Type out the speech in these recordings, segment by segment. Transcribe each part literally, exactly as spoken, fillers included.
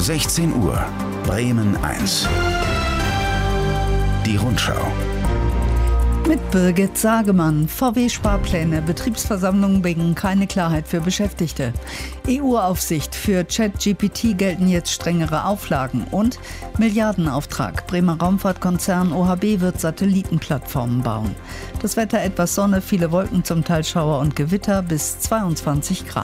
sechzehn Uhr, Bremen eins. Die Rundschau. Mit Birgit Sagemann. V W-Sparpläne, Betriebsversammlungen bringen keine Klarheit für Beschäftigte. E U-Aufsicht, für ChatGPT gelten jetzt strengere Auflagen. Und Milliardenauftrag. Bremer Raumfahrtkonzern O H B wird Satellitenplattformen bauen. Das Wetter etwas Sonne, viele Wolken, zum Teil Schauer und Gewitter, bis zweiundzwanzig Grad.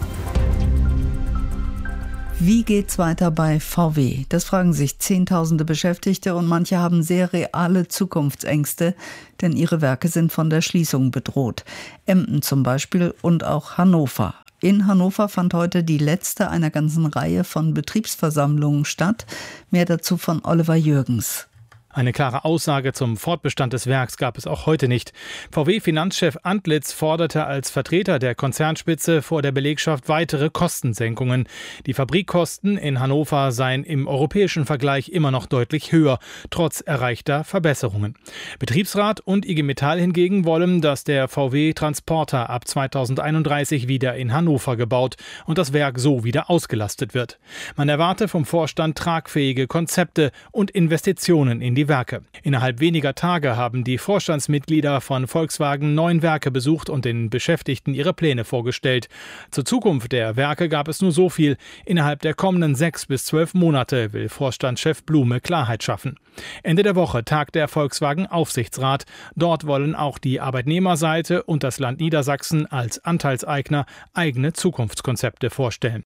Wie geht's weiter bei V W? Das fragen sich Zehntausende Beschäftigte und manche haben sehr reale Zukunftsängste, denn ihre Werke sind von der Schließung bedroht. Emden zum Beispiel und auch Hannover. In Hannover fand heute die letzte einer ganzen Reihe von Betriebsversammlungen statt. Mehr dazu von Oliver Jürgens. Eine klare Aussage zum Fortbestand des Werks gab es auch heute nicht. V W-Finanzchef Antlitz forderte als Vertreter der Konzernspitze vor der Belegschaft weitere Kostensenkungen. Die Fabrikkosten in Hannover seien im europäischen Vergleich immer noch deutlich höher, trotz erreichter Verbesserungen. Betriebsrat und I G Metall hingegen wollen, dass der V W-Transporter ab zweitausendeinunddreißig wieder in Hannover gebaut und das Werk so wieder ausgelastet wird. Man erwarte vom Vorstand tragfähige Konzepte und Investitionen in die Werke. Innerhalb weniger Tage haben die Vorstandsmitglieder von Volkswagen neun Werke besucht und den Beschäftigten ihre Pläne vorgestellt. Zur Zukunft der Werke gab es nur so viel. Innerhalb der kommenden sechs bis zwölf Monate will Vorstandschef Blume Klarheit schaffen. Ende der Woche tagt der Volkswagen-Aufsichtsrat. Dort wollen auch die Arbeitnehmerseite und das Land Niedersachsen als Anteilseigner eigene Zukunftskonzepte vorstellen.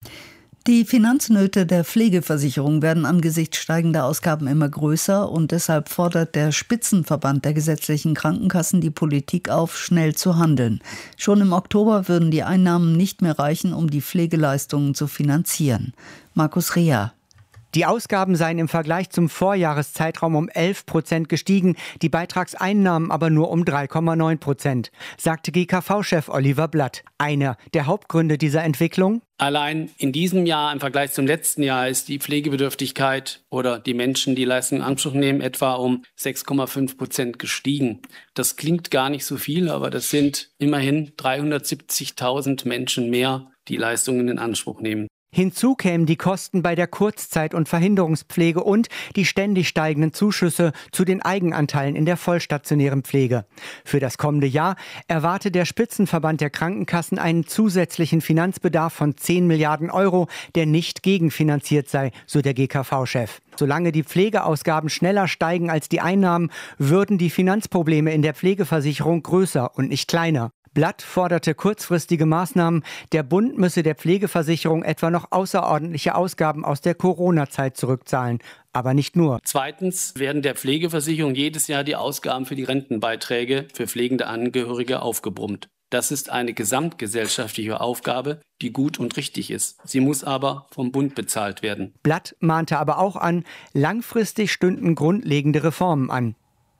Die Finanznöte der Pflegeversicherung werden angesichts steigender Ausgaben immer größer und deshalb fordert der Spitzenverband der gesetzlichen Krankenkassen die Politik auf, schnell zu handeln. Schon im Oktober würden die Einnahmen nicht mehr reichen, um die Pflegeleistungen zu finanzieren. Markus Rea. Die Ausgaben seien im Vergleich zum Vorjahreszeitraum um elf Prozent gestiegen, die Beitragseinnahmen aber nur um drei Komma neun Prozent, sagte G K V-Chef Oliver Blatt. Einer der Hauptgründe dieser Entwicklung? Allein in diesem Jahr im Vergleich zum letzten Jahr ist die Pflegebedürftigkeit oder die Menschen, die Leistungen in Anspruch nehmen, etwa um sechs Komma fünf Prozent gestiegen. Das klingt gar nicht so viel, aber das sind immerhin dreihundertsiebzigtausend Menschen mehr, die Leistungen in Anspruch nehmen. Hinzu kämen die Kosten bei der Kurzzeit- und Verhinderungspflege und die ständig steigenden Zuschüsse zu den Eigenanteilen in der vollstationären Pflege. Für das kommende Jahr erwartet der Spitzenverband der Krankenkassen einen zusätzlichen Finanzbedarf von zehn Milliarden Euro, der nicht gegenfinanziert sei, so der G K V-Chef. Solange die Pflegeausgaben schneller steigen als die Einnahmen, würden die Finanzprobleme in der Pflegeversicherung größer und nicht kleiner. Blatt forderte kurzfristige Maßnahmen. Der Bund müsse der Pflegeversicherung etwa noch außerordentliche Ausgaben aus der Corona-Zeit zurückzahlen. Aber nicht nur. Zweitens werden der Pflegeversicherung jedes Jahr die Ausgaben für die Rentenbeiträge für pflegende Angehörige aufgebrummt. Das ist eine gesamtgesellschaftliche Aufgabe, die gut und richtig ist. Sie muss aber vom Bund bezahlt werden. Blatt mahnte aber auch an, langfristig stünden grundlegende Reformen an.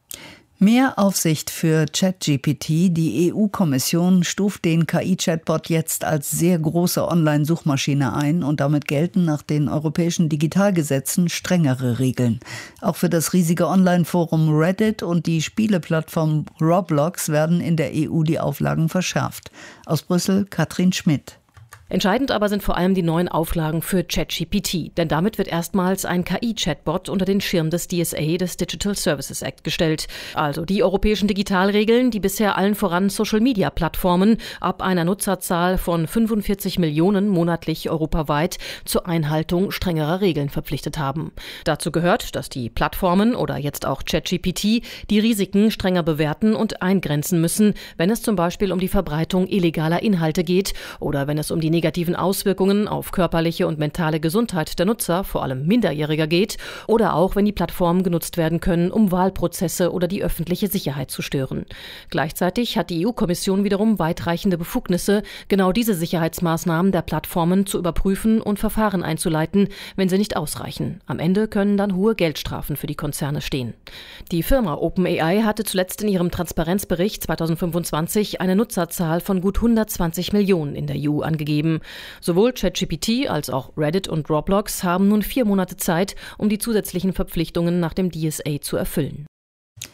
Mehr Aufsicht für ChatGPT. Die E U-Kommission stuft den K I-Chatbot jetzt als sehr große Online-Suchmaschine ein und damit gelten nach den europäischen Digitalgesetzen strengere Regeln. Auch für das riesige Online-Forum Reddit und die Spieleplattform Roblox werden in der E U die Auflagen verschärft. Aus Brüssel Katrin Schmidt. Entscheidend aber sind vor allem die neuen Auflagen für ChatGPT, denn damit wird erstmals ein K I-Chatbot unter den Schirm des D S A, des Digital Services Act, gestellt. Also die europäischen Digitalregeln, die bisher allen voran Social-Media-Plattformen ab einer Nutzerzahl von fünfundvierzig Millionen monatlich europaweit zur Einhaltung strengerer Regeln verpflichtet haben. Dazu gehört, dass die Plattformen oder jetzt auch ChatGPT die Risiken strenger bewerten und eingrenzen müssen, wenn es zum Beispiel um die Verbreitung illegaler Inhalte geht oder wenn es um die negativen Auswirkungen auf körperliche und mentale Gesundheit der Nutzer, vor allem Minderjähriger, geht oder auch, wenn die Plattformen genutzt werden können, um Wahlprozesse oder die öffentliche Sicherheit zu stören. Gleichzeitig hat die E U-Kommission wiederum weitreichende Befugnisse, genau diese Sicherheitsmaßnahmen der Plattformen zu überprüfen und Verfahren einzuleiten, wenn sie nicht ausreichen. Am Ende können dann hohe Geldstrafen für die Konzerne stehen. Die Firma OpenAI hatte zuletzt in ihrem Transparenzbericht zweitausendfünfundzwanzig eine Nutzerzahl von gut hundertzwanzig Millionen in der E U angegeben. Sowohl ChatGPT als auch Reddit und Roblox haben nun vier Monate Zeit, um die zusätzlichen Verpflichtungen nach dem D S A zu erfüllen.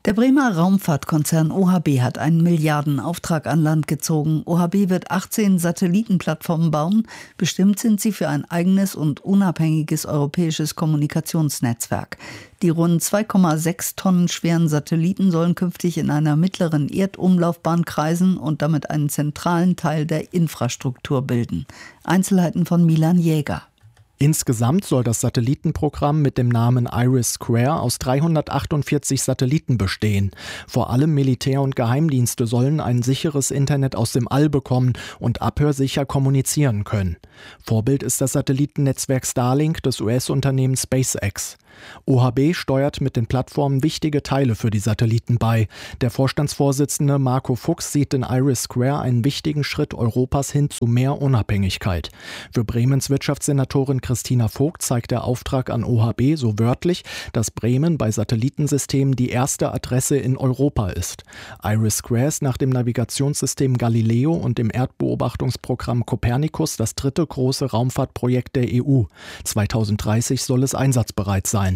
Der Bremer Raumfahrtkonzern O H B hat einen Milliardenauftrag an Land gezogen. O H B wird achtzehn Satellitenplattformen bauen. Bestimmt sind sie für ein eigenes und unabhängiges europäisches Kommunikationsnetzwerk. Die rund zwei Komma sechs Tonnen schweren Satelliten sollen künftig in einer mittleren Erdumlaufbahn kreisen und damit einen zentralen Teil der Infrastruktur bilden. Einzelheiten von Milan Jäger. Insgesamt soll das Satellitenprogramm mit dem Namen IRIS² aus dreihundertachtundvierzig Satelliten bestehen. Vor allem Militär- und Geheimdienste sollen ein sicheres Internet aus dem All bekommen und abhörsicher kommunizieren können. Vorbild ist das Satellitennetzwerk Starlink des U S-Unternehmens SpaceX. O H B steuert mit den Plattformen wichtige Teile für die Satelliten bei. Der Vorstandsvorsitzende Marco Fuchs sieht in IRIS² einen wichtigen Schritt Europas hin zu mehr Unabhängigkeit. Für Bremens Wirtschaftssenatorin Christina Vogt zeigt der Auftrag an O H B so wörtlich, dass Bremen bei Satellitensystemen die erste Adresse in Europa ist. IRIS² ist nach dem Navigationssystem Galileo und dem Erdbeobachtungsprogramm Copernicus das dritte große Raumfahrtprojekt der E U. zweitausenddreißig soll es einsatzbereit sein.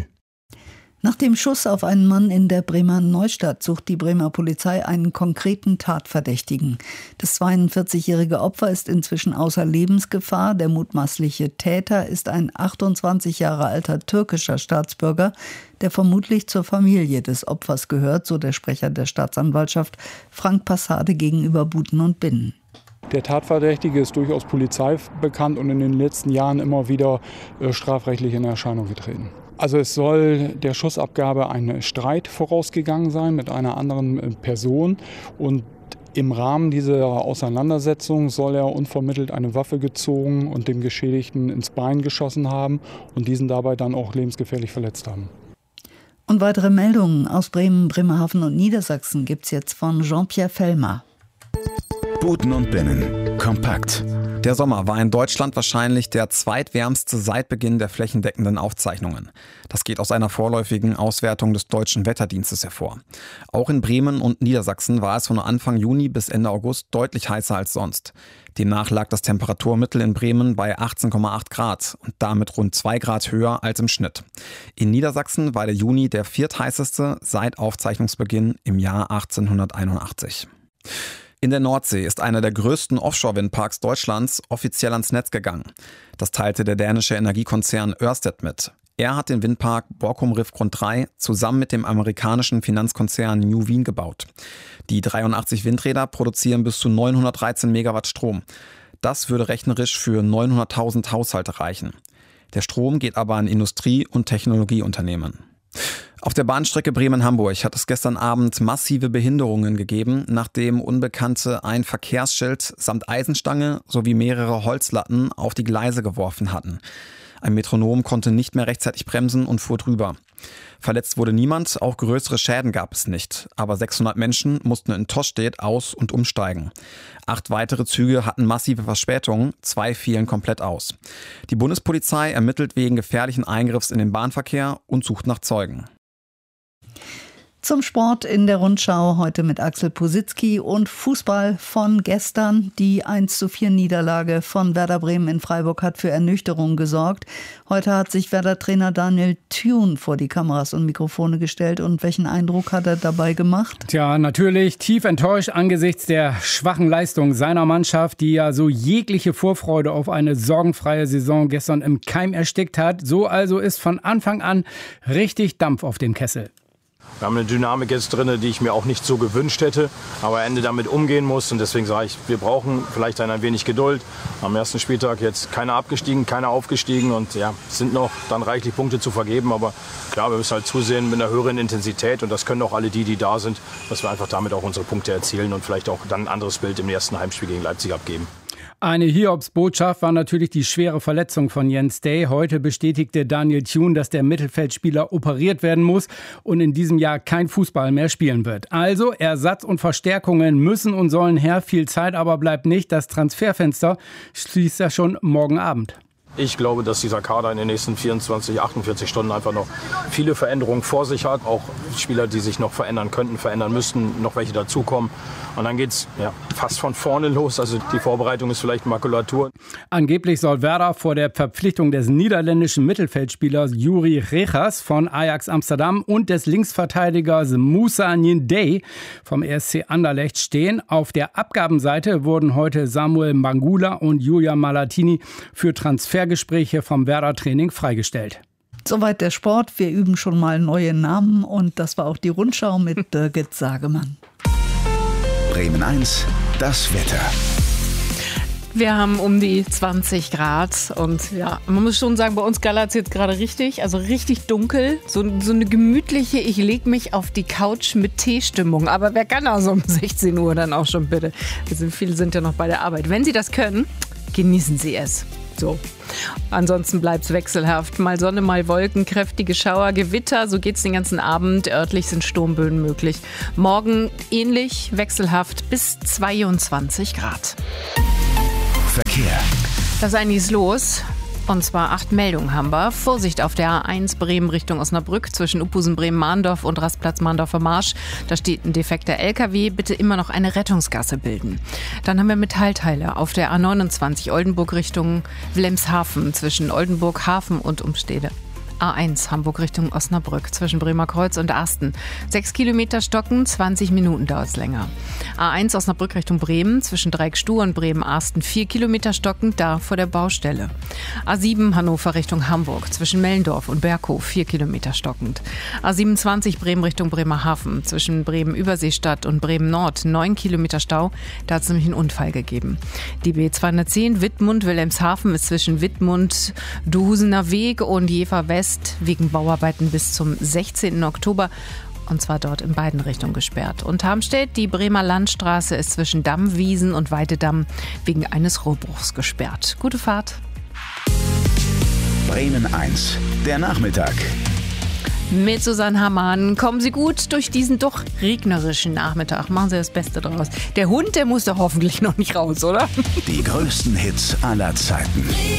Nach dem Schuss auf einen Mann in der Bremer Neustadt sucht die Bremer Polizei einen konkreten Tatverdächtigen. Das zweiundvierzigjährige Opfer ist inzwischen außer Lebensgefahr. Der mutmaßliche Täter ist ein achtundzwanzig Jahre alter türkischer Staatsbürger, der vermutlich zur Familie des Opfers gehört, so der Sprecher der Staatsanwaltschaft Frank Passade gegenüber Buten und Binnen. Der Tatverdächtige ist durchaus polizeibekannt und in den letzten Jahren immer wieder äh, strafrechtlich in Erscheinung getreten. Also es soll der Schussabgabe ein Streit vorausgegangen sein mit einer anderen Person und im Rahmen dieser Auseinandersetzung soll er unvermittelt eine Waffe gezogen und dem Geschädigten ins Bein geschossen haben und diesen dabei dann auch lebensgefährlich verletzt haben. Und weitere Meldungen aus Bremen, Bremerhaven und Niedersachsen gibt's jetzt von Jean-Pierre Fellmer. Buten und Binnen. Kompakt. Der Sommer war in Deutschland wahrscheinlich der zweitwärmste seit Beginn der flächendeckenden Aufzeichnungen. Das geht aus einer vorläufigen Auswertung des Deutschen Wetterdienstes hervor. Auch in Bremen und Niedersachsen war es von Anfang Juni bis Ende August deutlich heißer als sonst. Demnach lag das Temperaturmittel in Bremen bei achtzehn Komma acht Grad und damit rund zwei Grad höher als im Schnitt. In Niedersachsen war der Juni der viertheißeste seit Aufzeichnungsbeginn im Jahr achtzehnhunderteinundachtzig. In der Nordsee ist einer der größten Offshore-Windparks Deutschlands offiziell ans Netz gegangen. Das teilte der dänische Energiekonzern Ørsted mit. Er hat den Windpark Borkum Riffgrund drei zusammen mit dem amerikanischen Finanzkonzern New Wien gebaut. Die dreiundachtzig Windräder produzieren bis zu neunhundertdreizehn Megawatt Strom. Das würde rechnerisch für neunhunderttausend Haushalte reichen. Der Strom geht aber an Industrie- und Technologieunternehmen. Auf der Bahnstrecke Bremen-Hamburg hat es gestern Abend massive Behinderungen gegeben, nachdem Unbekannte ein Verkehrsschild samt Eisenstange sowie mehrere Holzlatten auf die Gleise geworfen hatten. Ein Metronom konnte nicht mehr rechtzeitig bremsen und fuhr drüber. Verletzt wurde niemand, auch größere Schäden gab es nicht. Aber sechshundert Menschen mussten in Tostedt aus- und umsteigen. Acht weitere Züge hatten massive Verspätungen, zwei fielen komplett aus. Die Bundespolizei ermittelt wegen gefährlichen Eingriffs in den Bahnverkehr und sucht nach Zeugen. Zum Sport in der Rundschau heute mit Axel Positzky und Fußball von gestern. Die eins zu vier Niederlage von Werder Bremen in Freiburg hat für Ernüchterung gesorgt. Heute hat sich Werder-Trainer Daniel Thune vor die Kameras und Mikrofone gestellt. Und welchen Eindruck hat er dabei gemacht? Tja, natürlich tief enttäuscht angesichts der schwachen Leistung seiner Mannschaft, die ja so jegliche Vorfreude auf eine sorgenfreie Saison gestern im Keim erstickt hat. So also ist von Anfang an richtig Dampf auf dem Kessel. Wir haben eine Dynamik jetzt drin, die ich mir auch nicht so gewünscht hätte, aber am Ende damit umgehen muss. Und deswegen sage ich, wir brauchen vielleicht ein wenig Geduld. Am ersten Spieltag jetzt keiner abgestiegen, keiner aufgestiegen und ja, es sind noch dann reichlich Punkte zu vergeben. Aber klar, wir müssen halt zusehen mit einer höheren Intensität und das können auch alle die, die da sind, dass wir einfach damit auch unsere Punkte erzielen und vielleicht auch dann ein anderes Bild im ersten Heimspiel gegen Leipzig abgeben. Eine Hiobsbotschaft war natürlich die schwere Verletzung von Jens Day. Heute bestätigte Daniel Thune, dass der Mittelfeldspieler operiert werden muss und in diesem Jahr kein Fußball mehr spielen wird. Also Ersatz und Verstärkungen müssen und sollen her. Viel Zeit aber bleibt nicht. Das Transferfenster schließt ja schon morgen Abend. Ich glaube, dass dieser Kader in den nächsten vierundzwanzig, achtundvierzig Stunden einfach noch viele Veränderungen vor sich hat. Auch Spieler, die sich noch verändern könnten, verändern müssten, noch welche dazukommen. Und dann geht's ja fast von vorne los. Also die Vorbereitung ist vielleicht Makulatur. Angeblich soll Werder vor der Verpflichtung des niederländischen Mittelfeldspielers Juri Regas von Ajax Amsterdam und des Linksverteidigers Moussa Ndeye vom E S C Anderlecht stehen. Auf der Abgabenseite wurden heute Samuel Mangula und Julia Malatini für Transfergespräche vom Werder-Training freigestellt. Soweit der Sport. Wir üben schon mal neue Namen und das war auch die Rundschau mit Birgit Sagemann. Bremen eins, das Wetter. Wir haben um die zwanzig Grad und ja, man muss schon sagen, bei uns gallert es jetzt gerade richtig, also richtig dunkel. So, so eine gemütliche, ich lege mich auf die Couch mit Teestimmung. Aber wer kann also um sechzehn Uhr dann auch schon bitte? Also viele sind ja noch bei der Arbeit. Wenn Sie das können, genießen Sie es. So. Ansonsten bleibt es wechselhaft. Mal Sonne, mal Wolken, kräftige Schauer, Gewitter. So geht es den ganzen Abend. Örtlich sind Sturmböen möglich. Morgen ähnlich, wechselhaft bis zweiundzwanzig Grad. Verkehr. Da ist einiges los. Und zwar acht Meldungen haben wir. Vorsicht auf der A eins Bremen Richtung Osnabrück zwischen Uphusen, Bremen-Mahndorf und Rastplatz Mahndorfer Marsch. Da steht ein defekter L K W. Bitte immer noch eine Rettungsgasse bilden. Dann haben wir Metallteile auf der A neunundzwanzig Oldenburg Richtung Wilhelmshaven zwischen Oldenburg, Hafen und Umstede. A eins Hamburg Richtung Osnabrück zwischen Bremer Kreuz und Asten. Sechs Kilometer stocken, zwanzig Minuten dauert es länger. A eins Osnabrück Richtung Bremen zwischen Dreieckstuhl und Bremen-Asten. Vier Kilometer stocken, da vor der Baustelle. A sieben Hannover Richtung Hamburg zwischen Mellendorf und Berghof. Vier Kilometer stockend. A siebenundzwanzig Bremen Richtung Bremerhaven zwischen Bremen-Überseestadt und Bremen-Nord. Neun Kilometer Stau, da hat es nämlich einen Unfall gegeben. Die B zweihundertzehn Wittmund-Wilhelmshaven ist zwischen Wittmund, Duhusener Weg und Jever West wegen Bauarbeiten bis zum sechzehnten Oktober und zwar dort in beiden Richtungen gesperrt. Und Harmstedt, die Bremer Landstraße ist zwischen Dammwiesen und Weidedamm wegen eines Rohrbruchs gesperrt. Gute Fahrt. Bremen eins, der Nachmittag. Mit Susanne Hammann. Kommen Sie gut durch diesen doch regnerischen Nachmittag. Machen Sie das Beste draus. Der Hund, der muss doch hoffentlich noch nicht raus, oder? Die größten Hits aller Zeiten.